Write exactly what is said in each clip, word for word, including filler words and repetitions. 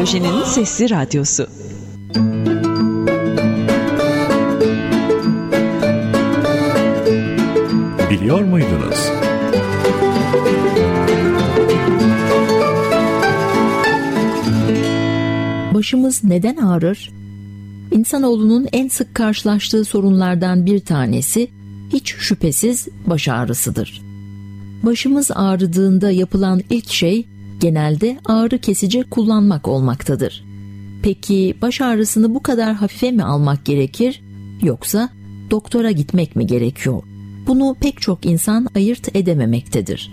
Teknolojinin Sesli Radyosu. Biliyor muydunuz? Başımız neden ağrır? İnsanoğlunun en sık karşılaştığı sorunlardan bir tanesi hiç şüphesiz baş ağrısıdır. Başımız ağrıdığında yapılan ilk şey genelde ağrı kesici kullanmak olmaktadır. Peki baş ağrısını bu kadar hafife mi almak gerekir, yoksa doktora gitmek mi gerekiyor? Bunu pek çok insan ayırt edememektedir.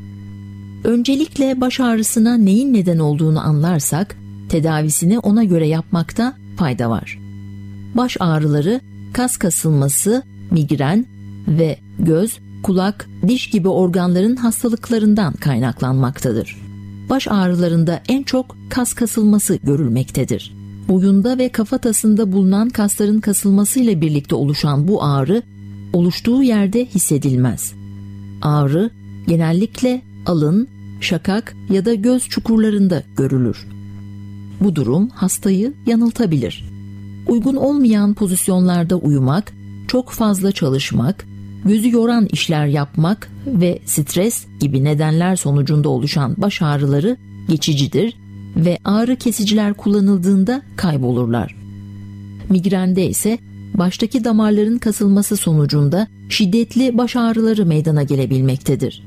Öncelikle baş ağrısına neyin neden olduğunu anlarsak, tedavisini ona göre yapmakta fayda var. Baş ağrıları, kas kasılması, migren ve göz, kulak, diş gibi organların hastalıklarından kaynaklanmaktadır. Baş ağrılarında en çok kas kasılması görülmektedir. Boyunda ve kafatasında bulunan kasların kasılmasıyla birlikte oluşan bu ağrı, oluştuğu yerde hissedilmez. Ağrı genellikle alın, şakak ya da göz çukurlarında görülür. Bu durum hastayı yanıltabilir. Uygun olmayan pozisyonlarda uyumak, çok fazla çalışmak, gözü yoran işler yapmak ve stres gibi nedenler sonucunda oluşan baş ağrıları geçicidir ve ağrı kesiciler kullanıldığında kaybolurlar. Migrende ise baştaki damarların kasılması sonucunda şiddetli baş ağrıları meydana gelebilmektedir.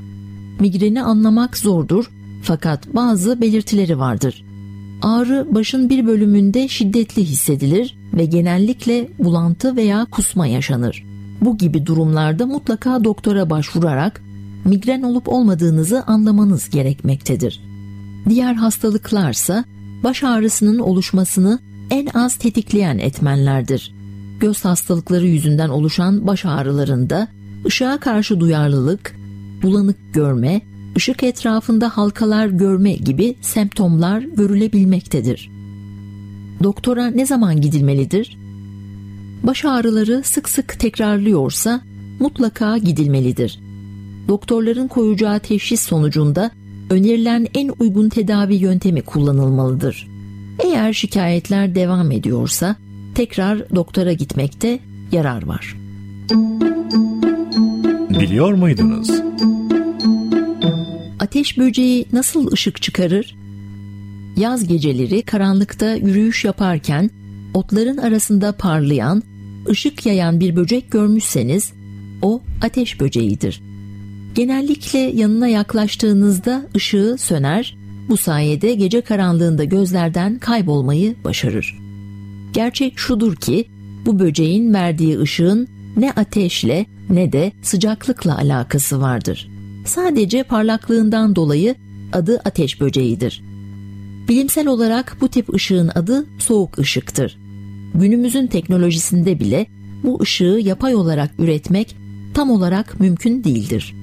Migreni anlamak zordur fakat bazı belirtileri vardır. Ağrı başın bir bölümünde şiddetli hissedilir ve genellikle bulantı veya kusma yaşanır. Bu gibi durumlarda mutlaka doktora başvurarak migren olup olmadığınızı anlamanız gerekmektedir. Diğer hastalıklarsa baş ağrısının oluşmasını en az tetikleyen etmenlerdir. Göz hastalıkları yüzünden oluşan baş ağrılarında ışığa karşı duyarlılık, bulanık görme, ışık etrafında halkalar görme gibi semptomlar görülebilmektedir. Doktora ne zaman gidilmelidir? Baş ağrıları sık sık tekrarlıyorsa mutlaka gidilmelidir. Doktorların koyacağı teşhis sonucunda önerilen en uygun tedavi yöntemi kullanılmalıdır. Eğer şikayetler devam ediyorsa tekrar doktora gitmekte yarar var. Biliyor muydunuz? Ateş böceği nasıl ışık çıkarır? Yaz geceleri karanlıkta yürüyüş yaparken otların arasında parlayan, ışık yayan bir böcek görmüşseniz o ateş böceğidir. Genellikle yanına yaklaştığınızda ışığı söner, bu sayede gece karanlığında gözlerden kaybolmayı başarır. Gerçek şudur ki bu böceğin verdiği ışığın ne ateşle ne de sıcaklıkla alakası vardır. Sadece parlaklığından dolayı adı ateş böceğidir. Bilimsel olarak bu tip ışığın adı soğuk ışıktır. Günümüzün teknolojisinde bile bu ışığı yapay olarak üretmek tam olarak mümkün değildir.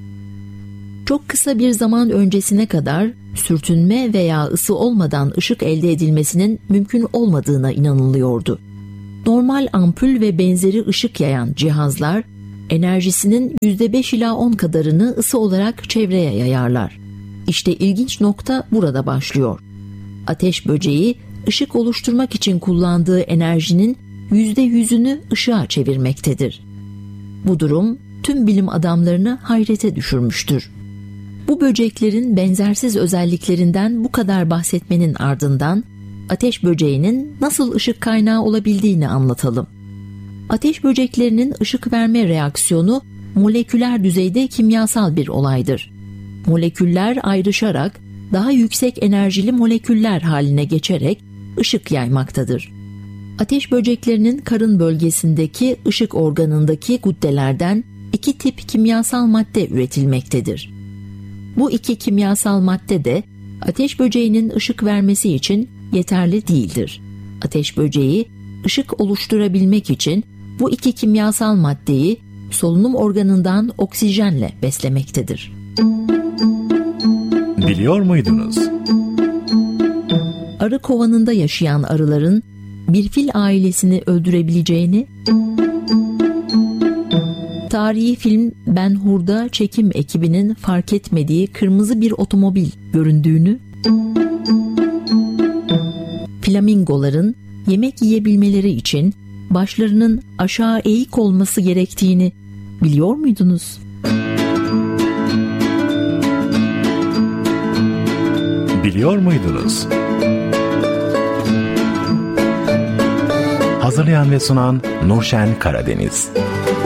Çok kısa bir zaman öncesine kadar sürtünme veya ısı olmadan ışık elde edilmesinin mümkün olmadığına inanılıyordu. Normal ampul ve benzeri ışık yayan cihazlar enerjisinin yüzde beş ila on kadarını ısı olarak çevreye yayarlar. İşte ilginç nokta burada başlıyor. Ateş böceği ışık oluşturmak için kullandığı enerjinin yüzde yüzünü ışığa çevirmektedir. Bu durum tüm bilim adamlarını hayrete düşürmüştür. Bu böceklerin benzersiz özelliklerinden bu kadar bahsetmenin ardından ateş böceğinin nasıl ışık kaynağı olabildiğini anlatalım. Ateş böceklerinin ışık verme reaksiyonu moleküler düzeyde kimyasal bir olaydır. Moleküller ayrışarak daha yüksek enerjili moleküller haline geçerek ışık yaymaktadır. Ateş böceklerinin karın bölgesindeki ışık organındaki guddelerden iki tip kimyasal madde üretilmektedir. Bu iki kimyasal madde de ateş böceğinin ışık vermesi için yeterli değildir. Ateş böceği ışık oluşturabilmek için bu iki kimyasal maddeyi solunum organından oksijenle beslemektedir. Biliyor muydunuz? Arı kovanında yaşayan arıların bir fil ailesini öldürebileceğini, tarihi film Ben Hur'da çekim ekibinin fark etmediği kırmızı bir otomobil göründüğünü, flamingoların yemek yiyebilmeleri için başlarının aşağı eğik olması gerektiğini biliyor muydunuz? Biliyor muydunuz? Hazırlayan ve sunan Nurşen Karadeniz.